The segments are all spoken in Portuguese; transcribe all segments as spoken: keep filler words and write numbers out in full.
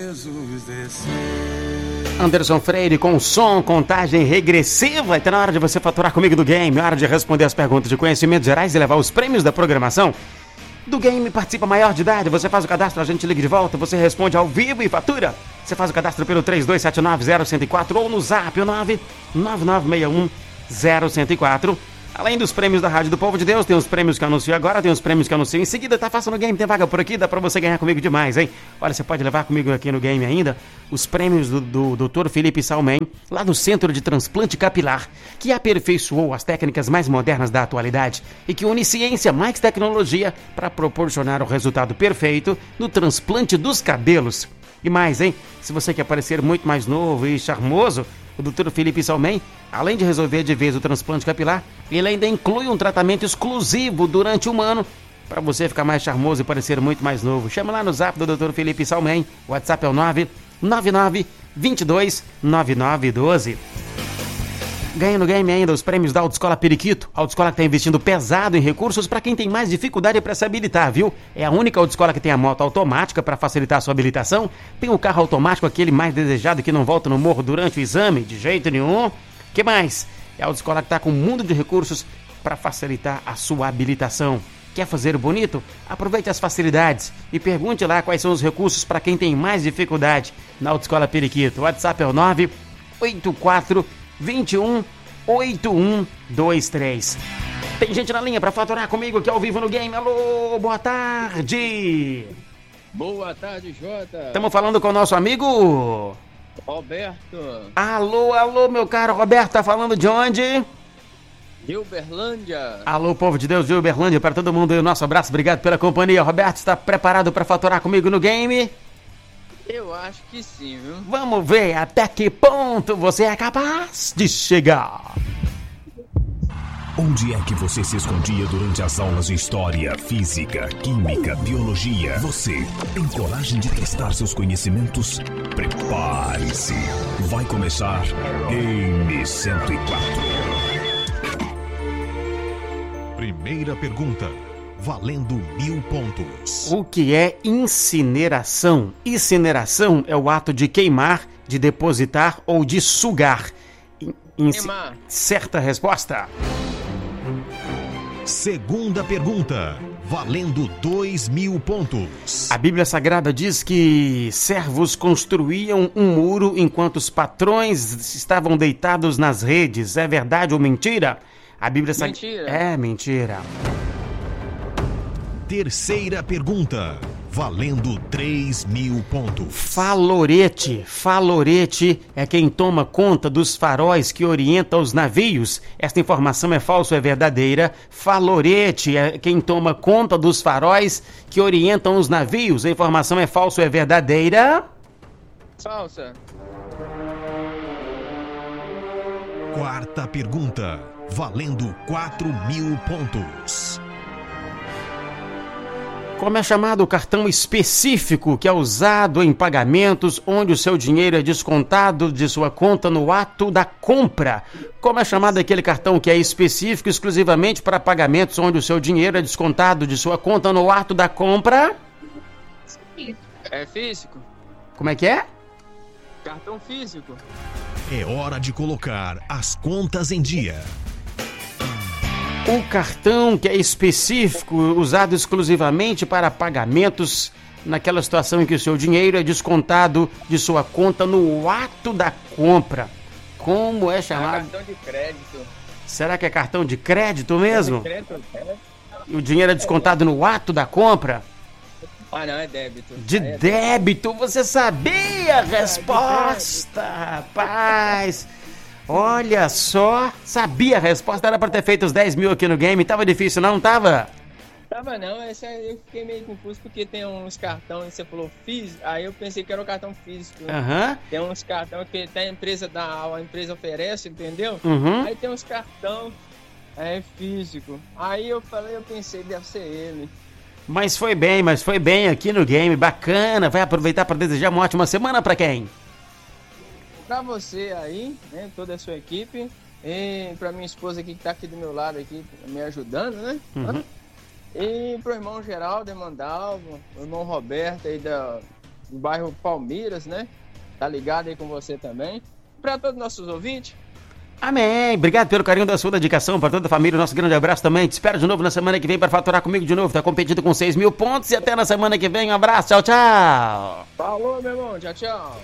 Anderson Freire com som, contagem regressiva. Está na hora de você faturar comigo do game. Hora de responder as perguntas de conhecimentos gerais e levar os prêmios da programação do game. Participa maior de idade. Você faz o cadastro, a gente liga de volta. Você responde ao vivo e fatura. Você faz o cadastro pelo três dois sete nove zero um zero quatro ou no zap nove nove nove seis um zero um zero quatro. Além dos prêmios da Rádio do Povo de Deus, tem os prêmios que eu anuncio agora, tem os prêmios que eu anuncio em seguida. Tá fácil no game, tem vaga por aqui, dá pra você ganhar comigo demais, hein? Olha, você pode levar comigo aqui no game ainda os prêmios do, do doutor Felipe Salmen, lá do Centro de Transplante Capilar, que aperfeiçoou as técnicas mais modernas da atualidade e que une ciência mais tecnologia para proporcionar o resultado perfeito no transplante dos cabelos. E mais, hein? Se você quer parecer muito mais novo e charmoso, o doutor Felipe Salmen, além de resolver de vez o transplante capilar, ele ainda inclui um tratamento exclusivo durante um ano para você ficar mais charmoso e parecer muito mais novo. Chama lá no zap do doutor Felipe Salmen. O WhatsApp é o nove nove nove dois dois nove nove um dois. Ganha no game ainda os prêmios da Autoescola Periquito. A Autoescola que está investindo pesado em recursos para quem tem mais dificuldade para se habilitar, viu? É a única Autoescola que tem a moto automática para facilitar a sua habilitação. Tem o carro automático, aquele mais desejado que não volta no morro durante o exame, de jeito nenhum. Que mais? É a Autoescola que está com um mundo de recursos para facilitar a sua habilitação. Quer fazer bonito? Aproveite as facilidades e pergunte lá quais são os recursos para quem tem mais dificuldade na Autoescola Periquito. O WhatsApp é o nove oito quatro dois um oito um dois três. Tem gente na linha para faturar comigo aqui ao vivo no game. Alô, boa tarde. Boa tarde, Jota. Estamos falando com o nosso amigo Roberto. Alô, alô, meu caro Roberto, tá falando de onde? De Uberlândia. Alô, povo de Deus de Uberlândia, para todo mundo aí, o nosso abraço, obrigado pela companhia. Roberto, está preparado para faturar comigo no game? Eu acho que sim, viu? Vamos ver até que ponto você é capaz de chegar. Onde é que você se escondia durante as aulas de História, Física, Química, Biologia? Você tem coragem de testar seus conhecimentos? Prepare-se. Vai começar Game cento e quatro. Primeira pergunta. Valendo mil pontos. O que é incineração? Incineração é o ato de queimar, de depositar ou de sugar. In- Queimar. Certa resposta. Segunda pergunta. Valendo dois mil pontos. A Bíblia Sagrada diz que servos construíam um muro enquanto os patrões estavam deitados nas redes. É verdade ou mentira? A Bíblia Sagrada... Mentira. É mentira. Terceira pergunta. Valendo três mil pontos. Falorete. Falorete é quem toma conta dos faróis que orientam os navios. Esta informação é falsa ou é verdadeira? Falorete é quem toma conta dos faróis que orientam os navios. A informação é falsa ou é verdadeira? Falsa. Quarta pergunta. Valendo quatro mil pontos. Como é chamado o cartão específico que é usado em pagamentos onde o seu dinheiro é descontado de sua conta no ato da compra? Como é chamado aquele cartão que é específico exclusivamente para pagamentos onde o seu dinheiro é descontado de sua conta no ato da compra? É físico? Como é que é? Cartão físico. É hora de colocar as contas em dia. O cartão que é específico, usado exclusivamente para pagamentos naquela situação em que o seu dinheiro é descontado de sua conta no ato da compra. Como é É chamado? cartão de crédito. Será que é cartão de crédito mesmo? De crédito? É. E o dinheiro é descontado no ato da compra? Ah, não, é débito. De Aí é débito, você sabia a resposta, rapaz. Olha só, sabia a resposta, era pra ter feito os dez mil aqui no game, tava difícil não, tava? Tava não, essa eu fiquei meio confuso porque tem uns cartões, você falou físico, aí eu pensei que era o cartão físico. Aham, Tem uns cartões que a empresa dá, a empresa oferece, entendeu? uhum. Aí tem uns cartão é físico. Aí eu falei, eu pensei, deve ser ele. Mas foi bem, mas foi bem aqui no game, bacana, vai aproveitar pra desejar uma ótima semana pra quem? Pra você aí, né, toda a sua equipe, e pra minha esposa aqui que tá aqui do meu lado aqui, me ajudando, né? Uhum. E pro irmão Geraldo, Mandalvo, o irmão Roberto aí da, do bairro Palmeiras, né? Tá ligado aí com você também. Para todos os nossos ouvintes. Amém. Obrigado pelo carinho da sua dedicação, para toda a família. Nosso grande abraço também. Te espero de novo na semana que vem para faturar comigo de novo. Tá competindo com seis mil pontos e até na semana que vem. Um abraço. Tchau, tchau. Falou, meu irmão. Tchau, tchau.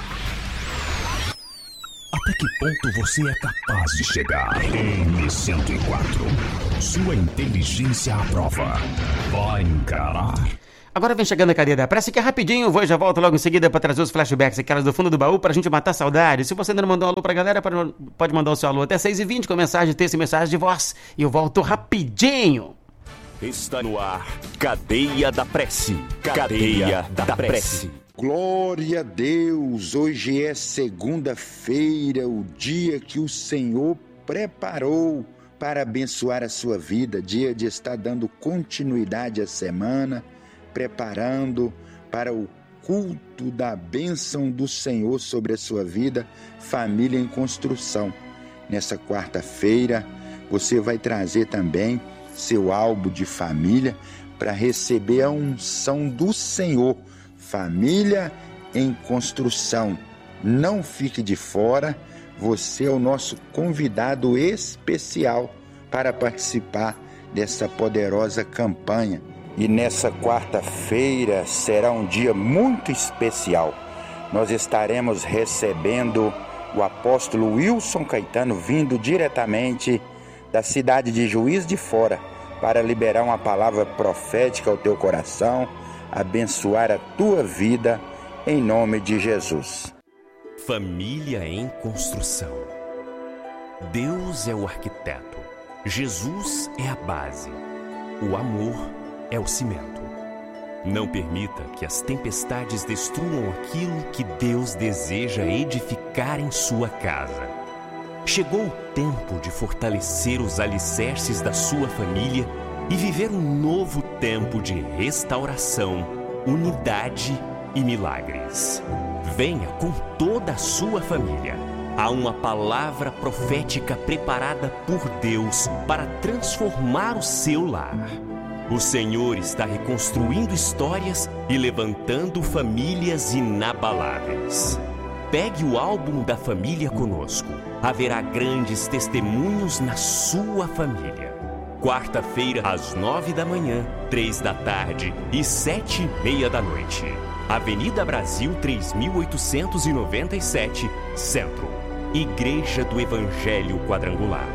Até que ponto você é capaz de chegar? M cento e quatro. Sua inteligência à prova. Vai encarar. Agora vem chegando a cadeia da pressa, que é rapidinho. Vou e já volto logo em seguida para trazer os flashbacks, aquelas do fundo do baú, pra gente matar saudade. Se você ainda não mandou um alô pra galera, pode mandar o seu alô até seis e vinte com mensagem, texto e mensagem de voz. E eu volto rapidinho. Está no ar, Cadeia da Prece. Cadeia da Prece. Glória a Deus! Hoje é segunda-feira, o dia que o Senhor preparou para abençoar a sua vida, dia de estar dando continuidade à semana, preparando para o culto da bênção do Senhor sobre a sua vida, família em construção. Nessa quarta-feira, você vai trazer também seu álbum de família para receber a unção do Senhor. Família em construção. Não fique de fora, você é o nosso convidado especial para participar dessa poderosa campanha. E nessa quarta-feira será um dia muito especial. Nós estaremos recebendo o apóstolo Wilson Caetano, vindo diretamente da cidade de Juiz de Fora, para liberar uma palavra profética ao teu coração, abençoar a tua vida, em nome de Jesus. Família em construção. Deus é o arquiteto, Jesus é a base, o amor é o cimento. Não permita que as tempestades destruam aquilo que Deus deseja edificar em sua casa. Chegou o tempo de fortalecer os alicerces da sua família e viver um novo tempo de restauração, unidade e milagres. Venha com toda a sua família. Há uma palavra profética preparada por Deus para transformar o seu lar. O Senhor está reconstruindo histórias e levantando famílias inabaláveis. Pegue o álbum da família conosco. Haverá grandes testemunhos na sua família. Quarta-feira, às nove da manhã, três da tarde e sete e meia da noite. Avenida Brasil três mil oitocentos e noventa e sete, Centro. Igreja do Evangelho Quadrangular.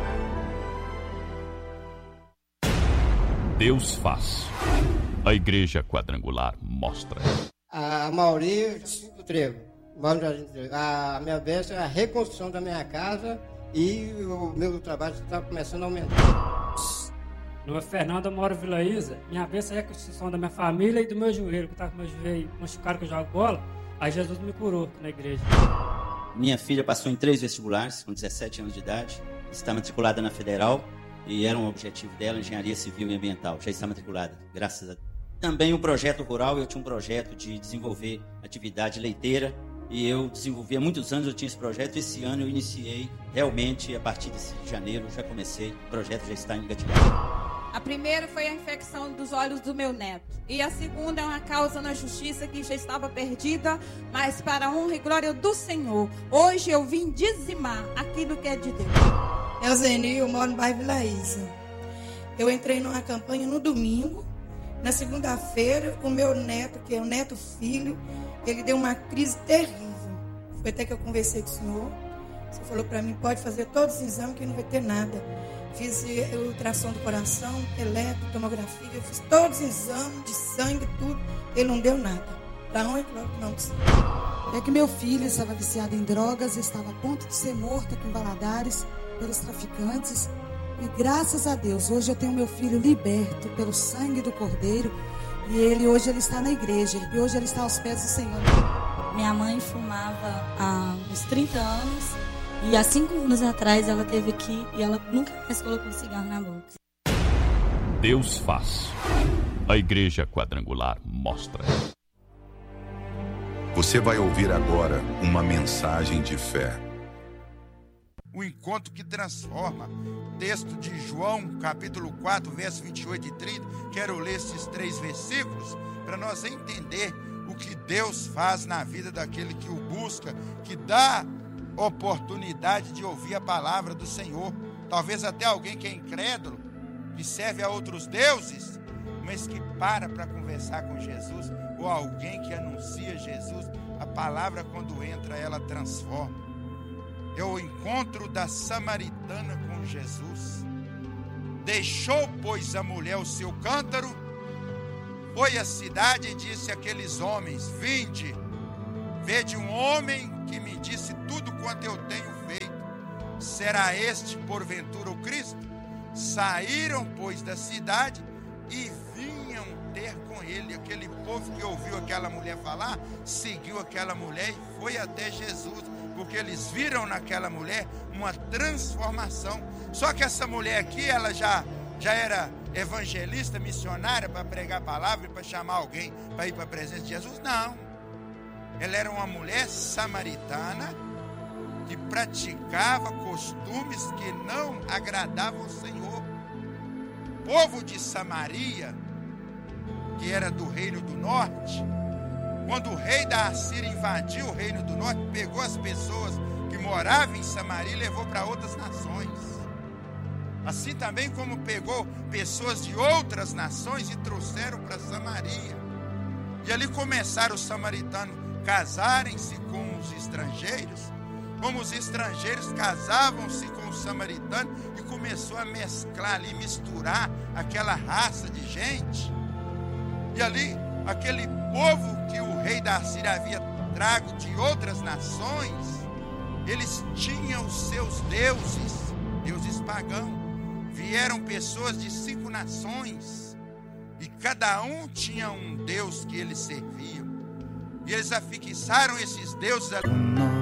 Deus faz. A Igreja Quadrangular mostra. A Mauri do Trevo. A minha bênção é a reconstrução da minha casa e o meu trabalho está começando a aumentar. Meu nome é Fernando, eu moro em Vila Isa. Minha bênção é a reconstrução da minha família e do meu joelho, que estava com meu joelho machucado, que eu jogo bola. Aí Jesus me curou aqui na igreja. Minha filha passou em três vestibulares, com dezessete anos de idade. Está matriculada na Federal e era um objetivo dela, Engenharia Civil e Ambiental. Já está matriculada, graças a Deus. Também o projeto rural, eu tinha um projeto de desenvolver atividade leiteira. E eu desenvolvi há muitos anos, eu tinha esse projeto. Esse ano eu iniciei, realmente, a partir desse janeiro, já comecei. O projeto já está engatilhado. A primeira foi a infecção dos olhos do meu neto. E a segunda é uma causa na justiça que já estava perdida, mas para a honra e glória do Senhor. Hoje eu vim dizimar aquilo que é de Deus. Eu, Zeni, eu moro no bairro Vila Isa. Eu entrei numa campanha no domingo. Na segunda-feira, o meu neto, que é o neto filho, ele deu uma crise terrível. Foi até que eu conversei com o senhor. Você falou para mim, pode fazer todos os exames que não vai ter nada. Fiz ultrassom do coração, eletro, tomografia, eu fiz todos os exames de sangue, tudo. Ele não deu nada. Para onde não disse. É que meu filho estava viciado em drogas, estava a ponto de ser morto aqui em Valadares pelos traficantes. E graças a Deus, hoje eu tenho meu filho liberto pelo sangue do Cordeiro. E ele hoje ele está na igreja. E hoje ele está aos pés do Senhor. Minha mãe fumava há uns trinta anos. E há cinco anos atrás ela teve aqui e ela nunca mais colocou um cigarro na boca. Deus faz. A Igreja Quadrangular mostra. Você vai ouvir agora uma mensagem de fé. O encontro que transforma. Texto de João, capítulo quatro, verso vinte e oito e trinta. Quero ler esses três versículos para nós entender o que Deus faz na vida daquele que o busca, que dá oportunidade de ouvir a palavra do Senhor. Talvez até alguém que é incrédulo, que serve a outros deuses, mas que para para conversar com Jesus, ou alguém que anuncia Jesus, a palavra quando entra, ela transforma. É o encontro da samaritana com Jesus. Deixou, pois, a mulher o seu cântaro, foi à cidade e disse àqueles homens: vinde, vede um homem que me disse tudo quanto eu tenho feito. Será este, porventura, o Cristo? Saíram, pois, da cidade e vinham ter com ele. Aquele povo que ouviu aquela mulher falar, seguiu aquela mulher e foi até Jesus, porque eles viram naquela mulher uma transformação. Só que essa mulher aqui, ela já, já era evangelista, missionária, para pregar a palavra e para chamar alguém para ir para a presença de Jesus? Não. Ela era uma mulher samaritana que praticava costumes que não agradavam ao Senhor. O povo de Samaria, que era do reino do norte, quando o rei da Assíria invadiu o reino do norte, pegou as pessoas que moravam em Samaria e levou para outras nações. Assim também como pegou pessoas de outras nações e trouxeram para Samaria. E ali começaram os samaritanos a casarem-se com os estrangeiros, como os estrangeiros casavam-se com os samaritanos, e começou a mesclar ali, misturar aquela raça de gente. E ali, aquele povo que o rei da Assíria havia trago de outras nações, eles tinham os seus deuses, deuses pagãos. Vieram pessoas de cinco nações, e cada um tinha um deus que eles serviam. E eles afixaram esses deuses ali.